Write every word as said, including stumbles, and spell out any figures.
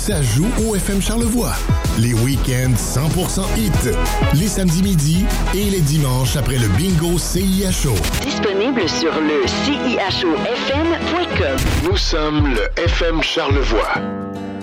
ça joue au F M Charlevoix. Les week-ends cent pour cent hit. Les samedis midi et les dimanches après le bingo C I H O. Disponible sur le C I H O F M point com. Nous sommes le F M Charlevoix.